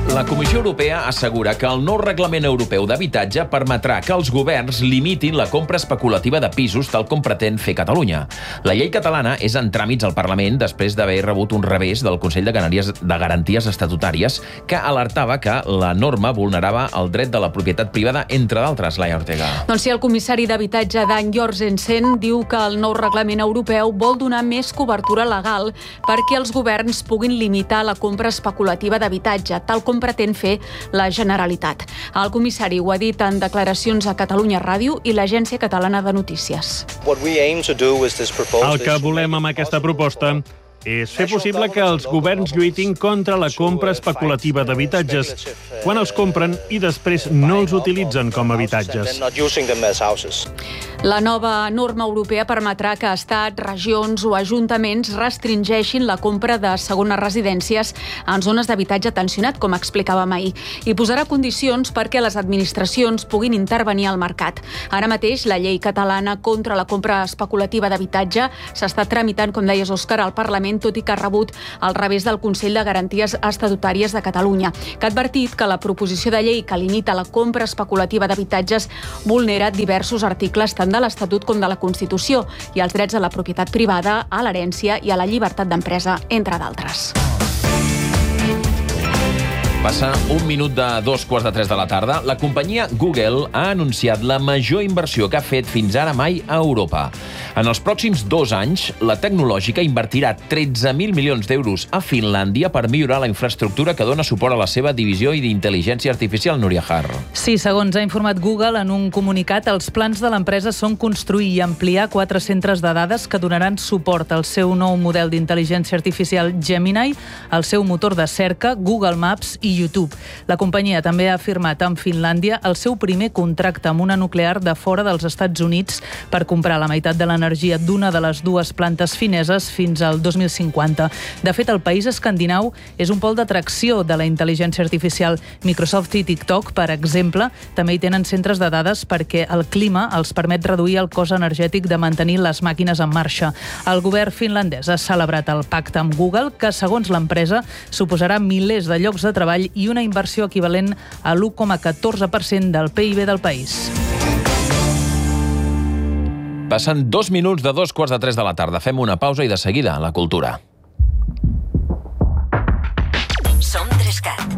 La Comissió Europea assegura que el nou reglament europeu d'habitatge permetrà que els governs limitin la compra especulativa de pisos, tal com pretén fer Catalunya. La llei catalana és en tràmits al Parlament després d'haver rebut un revés del Consell de Garanties Estatutàries que alertava que la norma vulnerava el dret de la propietat privada, entre d'altres, Laia Ortega. Doncs sí, el comissari d'habitatge Dan Jorgensen diu que el nou reglament europeu vol donar més cobertura legal perquè els governs puguin limitar la compra especulativa d'habitatge, tal com pretén fer la Generalitat. El comissari ho ha dit en declaracions a Catalunya Ràdio i l'Agència Catalana de Notícies. El que volem amb aquesta proposta és fer possible que els governs lluitin contra la compra especulativa d'habitatges quan els compren i després no els utilitzen com a habitatges. La nova norma europea permetrà que estats, regions o ajuntaments restringeixin la compra de segones residències en zones d'habitatge tensionat, com explicàvem ahir, i posarà condicions perquè les administracions puguin intervenir al mercat. Ara mateix, la llei catalana contra la compra especulativa d'habitatge s'està tramitant, com deies, Òscar, al Parlament, tot i que ha rebut el revés del Consell de Garanties Estatutàries de Catalunya, que ha advertit que la proposició de llei que limita la compra especulativa d'habitatges vulnera diversos articles tant de l'Estatut com de la Constitució i els drets a la propietat privada, a l'herència i a la llibertat d'empresa, entre d'altres. Passa un minut de 2:45 de la tarda. La companyia Google ha anunciat la major inversió que ha fet fins ara mai a Europa. En els pròxims 2 anys, la tecnològica invertirà 13.000 milions d'euros a Finlàndia per millorar la infraestructura que dona suport a la seva divisió d'intel·ligència artificial, Núria Har. Sí, segons ha informat Google en un comunicat, els plans de l'empresa són construir i ampliar 4 centres de dades que donaran suport al seu nou model d'intel·ligència artificial Gemini, al seu motor de cerca, Google Maps i YouTube. La companyia també ha firmat amb Finlàndia el seu primer contracte amb una nuclear de fora dels Estats Units per comprar la meitat de l'energia d'una de les 2 plantes fineses fins al 2050. De fet, el país escandinau és un pol d'atracció de la intel·ligència artificial. Microsoft i TikTok, per exemple, també hi tenen centres de dades perquè el clima els permet reduir el cost energètic de mantenir les màquines en marxa. El govern finlandès ha celebrat el pacte amb Google, que, segons l'empresa, suposarà milers de llocs de treball i una inversió equivalent a l'1,14% del PIB del país. Passen 2 minuts de 2:45 de la tarda. Fem una pausa i de seguida la cultura. Som 3CAT.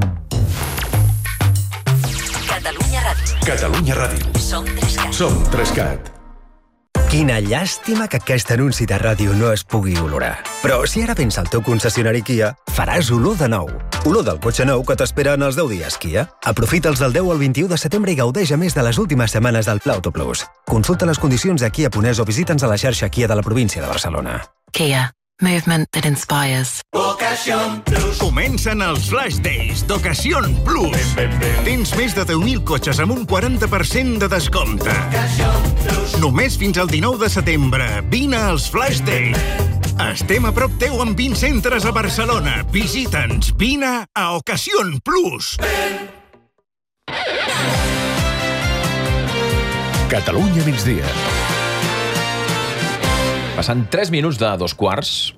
Catalunya Ràdio. Catalunya Ràdio. Som 3CAT. Som 3CAT. Quina llàstima que aquest anunci de ràdio no es pugui olorar. Però si ara vens al teu concessionari Kia, faràs olor de nou. Olor del cotxe nou que t'espera en els 10 dies Kia. Aprofita'ls del 10 al 21 de setembre i gaudeix a més de les últimes setmanes del Pla Auto Plus. Consulta les condicions a Kia.es o visita'ns a la xarxa Kia de la província de Barcelona. Kia. Movement that inspires. Comencen els Flash Days d'Ocasión Plus. Tens més de 10.000 cotxes amb un 40% de descompte. Només fins al 19 de setembre. Vine als Flash Days. Estem a prop teu amb 20 centres a Barcelona. Visita'ns. Vine a Ocasión Plus. Catalunya migdia. Passant 3 minuts de 2:15.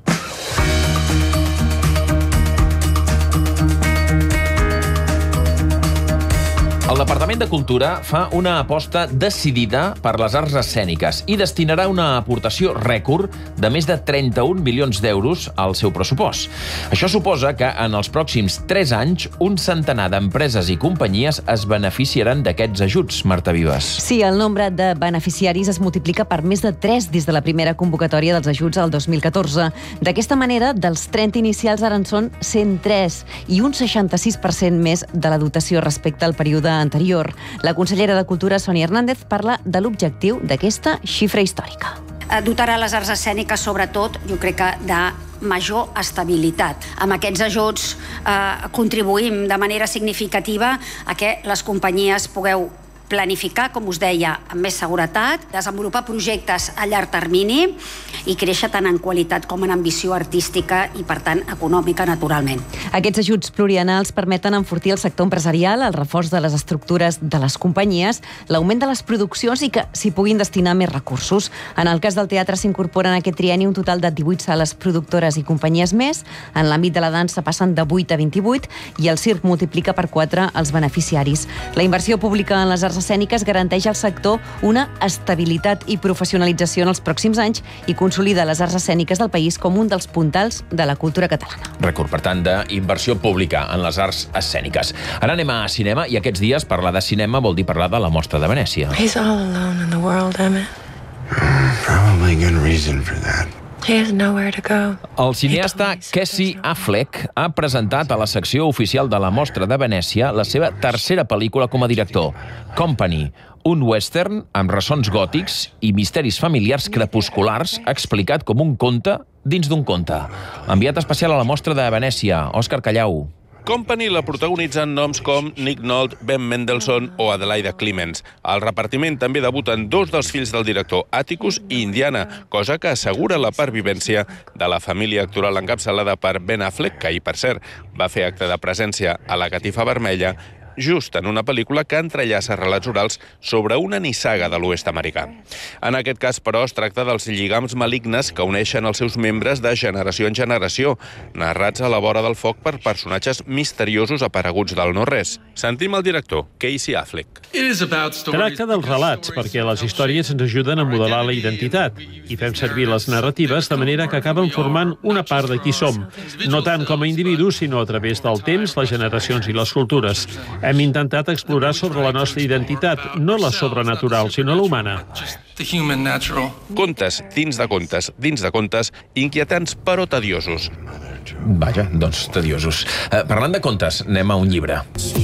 El Departament de Cultura fa una aposta decidida per les arts escèniques i destinarà una aportació rècord de més de 31 milions d'euros al seu pressupost. Això suposa que en els pròxims 3 anys un centenar d'empreses i companyies es beneficiaran d'aquests ajuts, Marta Vives. Sí, el nombre de beneficiaris es multiplica per més de 3 des de la primera convocatòria dels ajuts al 2014. D'aquesta manera, dels 30 inicials ara en són 103 i un 66% més de la dotació respecte al període anterior. La consellera de Cultura, Sònia Hernández, parla de l'objectiu d'aquesta xifra històrica. Dotarà les arts escèniques, sobretot, jo crec que de major estabilitat. Amb aquests ajuts contribuïm de manera significativa a que les companyies pugueu planificar, com us deia, amb més seguretat, desenvolupar projectes a llarg termini i créixer tant en qualitat com en ambició artística i, per tant, econòmica, naturalment. Aquests ajuts pluriennals permeten enfortir el sector empresarial, el reforç de les estructures de les companyies, l'augment de les produccions i que s'hi puguin destinar més recursos. En el cas del teatre s'incorporen en aquest trienni un total de 18 sales productores i companyies més. En l'àmbit de la dansa passen de 8 a 28 i el circ multiplica per 4 els beneficiaris. La inversió pública en les arts escèniques garanteix al sector una estabilitat i professionalització en els pròxims anys i consolida les arts escèniques del país com un dels puntals de la cultura catalana. Record, per tant, d'inversió pública en les arts escèniques. Ara anem a cinema i aquests dies parlar de cinema vol dir parlar de la Mostra de Venècia. He's all alone in the world, Emmett. Probably good reason for that. He has nowhere to go. El cineasta Casey Affleck ha presentat a la secció oficial de la Mostra de Venècia la seva tercera pel·lícula com a director, Company, un western amb ressons gòtics i misteris familiars crepusculars explicat com un conte dins d'un conte. Enviat especial a la Mostra de Venècia, Òscar Callau. Company la protagonitzen noms com Nick Nolte, Ben Mendelsohn o Adelaida Clemens. Al repartiment també debuten 2 dels fills del director, Atticus i Indiana, cosa que assegura la pervivència de la família actoral encapçalada per Ben Affleck, que ahir, per cert, va fer acte de presència a la Catifa Vermella, just en una pel·lícula que entrellaça relats orals sobre una nissaga de l'oest americà. En aquest cas, però, es tracta dels lligams malignes que uneixen els seus membres de generació en generació, narrats a la vora del foc per personatges misteriosos apareguts del no-res. Sentim el director, Casey Affleck. Tracta dels relats, perquè les històries ens ajuden a modelar la identitat i fem servir les narratives de manera que acaben formant una part de qui som, no tant com a individus, sinó a través del temps, les generacions i les cultures. Hem intentat explorar sobre la nostra identitat, no la sobrenatural, sinó la humana. Contes dins de contes, inquietants però tediosos. Vaja, doncs tediosos. Parlant de contes, anem a un llibre.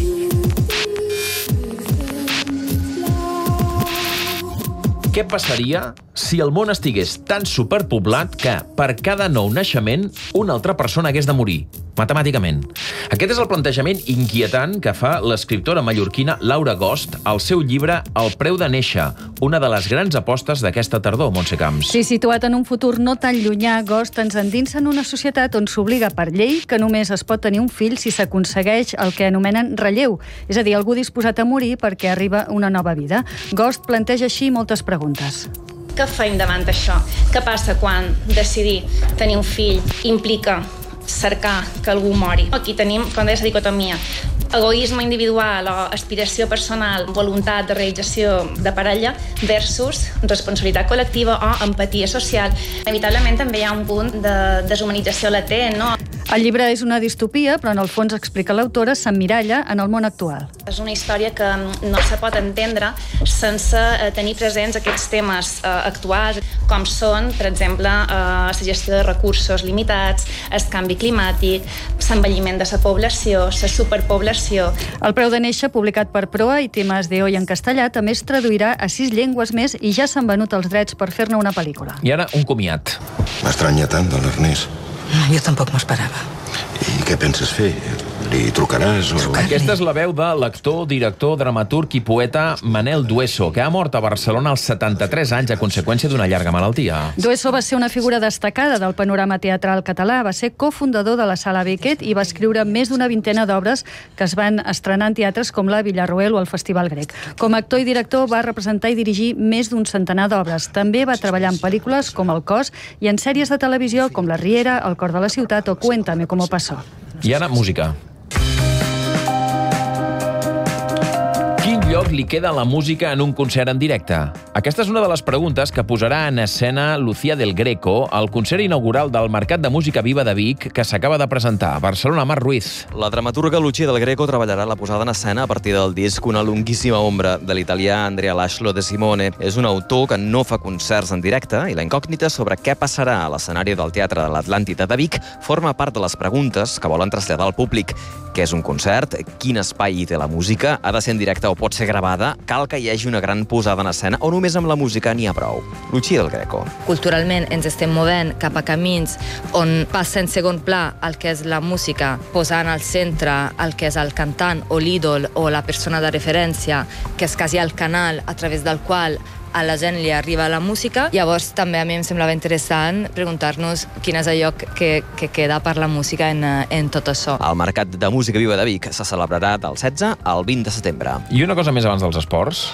Què passaria si el món estigués tan superpoblat que per cada nou naixement una altra persona hagués de morir, matemàticament? Aquest és el plantejament inquietant que fa l'escriptora mallorquina Laura Gost al seu llibre El preu de néixer, una de les grans apostes d'aquesta tardor, Montse Camps. Sí, situat en un futur no tan llunyà, Gost ens endinsa en una societat on s'obliga per llei que només es pot tenir un fill si s'aconsegueix el que anomenen relleu, és a dir, algú disposat a morir perquè arriba una nova vida. Gost planteja així moltes preguntes. Què feim davant d'això? Què passa quan decidir tenir un fill implica cercar que algú mori? Aquí tenim, com deia, la dicotomia. Egoisme individual o aspiració personal, voluntat de realització de parella versus responsabilitat col·lectiva o empatia social. Inevitablement també hi ha un punt de deshumanització latent, no? El llibre és una distopia, però en el fons, explica l'autora, s'emmiralla en el món actual. És una història que no se pot entendre sense tenir presents aquests temes actuals, com són, per exemple, la gestió de recursos limitats, el canvi climàtic, l'envelliment de la població, la superpoblació. El preu de néixer, publicat per Proa i Temes de Hoy en castellà, també es traduirà a 6 llengües més i ja s'han venut els drets per fer-ne una pel·lícula. I ara un comiat. M'estranya tant de l'Ernest. Jo tampoc m'ho esperava. I què penses fer? Li trucaràs o... Aquesta és la veu de l'actor, director, dramaturg i poeta Manel Dueso, que ha mort a Barcelona als 73 anys a conseqüència d'una llarga malaltia. Dueso va ser una figura destacada del panorama teatral català, va ser cofundador de la Sala Beckett i va escriure més d'una vintena d'obres que es van estrenar en teatres com la Villarroel o el Festival Grec. Com a actor i director va representar i dirigir més d'un centenar d'obres. També va treballar en pel·lícules com El cos i en sèries de televisió com La Riera, El cor de la ciutat o Cuéntame cómo pasó. I ara, música. Quin lloc li queda a la música en un concert en directe? Aquesta és una de les preguntes que posarà en escena Lucía del Greco al concert inaugural del Mercat de Música Viva de Vic que s'acaba de presentar a Barcelona. Mar Ruiz. La dramaturga Lucía del Greco treballarà la posada en escena a partir del disc Una lunguíssima ombra de l'italià Andrea Laszlo de Simone. És un autor que no fa concerts en directe i la incògnita sobre què passarà a l'escenari del Teatre de l'Atlàntida de Vic forma part de les preguntes que volen traslladar al públic. Què és un concert? Quin espai hi té la música? Ha de ser en directe o pot ser gravada? Cal que hi hagi una gran posada en escena o només només amb la música n'hi ha prou. Lucía del Greco. Culturalment ens estem movent cap a camins on passa en segon pla el que és la música, posant al centre el que és el cantant o l'ídol o la persona de referència, que és quasi el canal a través del qual a la gent li arriba la música. Llavors també a mi em semblava interessant preguntar-nos quin és el lloc que queda per la música en tot això. El Mercat de Música Viva de Vic se celebrarà del 16 al 20 de setembre. I una cosa més abans dels esports.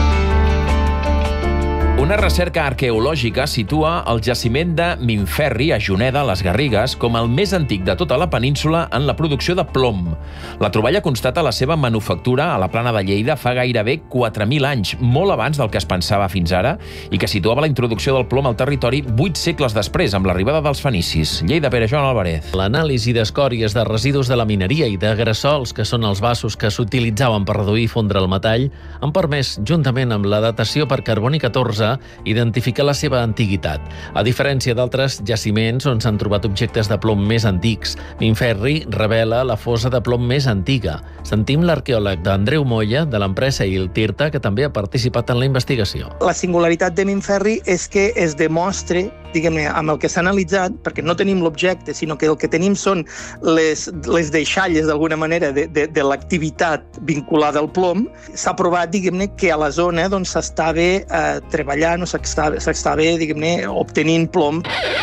Una recerca arqueològica situa el jaciment de Minferri, a Juneda, a les Garrigues, com el més antic de tota la península en la producció de plom. La troballa constata la seva manufactura a la plana de Lleida fa gairebé 4.000 anys, molt abans del que es pensava fins ara, i que situava la introducció del plom al territori 8 segles després, amb l'arribada dels fenicis. Lleida, Pere Joan Álvarez. L'anàlisi d'escòries de residus de la mineria i de gressols, que són els vasos que s'utilitzaven per reduir i fondre el metall, han permès, juntament amb la datació per carboni 14, identificar la seva antiguitat. A diferència d'altres jaciments on s'han trobat objectes de plom més antics, Minferri revela la fosa de plom més antiga. Sentim l'arqueòleg d'Andreu Moya, de l'empresa Il-Tirta, que també ha participat en la investigació. La singularitat de Minferri és que es demostra, diguem-ne, amb el que s'ha analitzat, perquè no tenim l'objecte, sinó que el que tenim són les deixalles, d'alguna manera, de l'activitat vinculada al plom. S'ha provat, diguem-ne, que a la zona s'estava treballant o s'estava, diguem-ne, obtenint plom.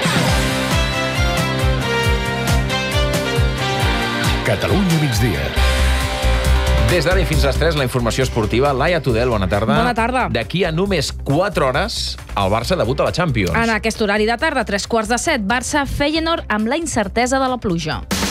Catalunya migdia. Des d'ara i fins a les 3, la informació esportiva. Laia Tudel, bona tarda. Bona tarda. D'aquí a només 4 hores, el Barça debuta a la Champions. En aquest horari de tarda, 3:15, Barça-Feyenoord amb la incertesa de la pluja.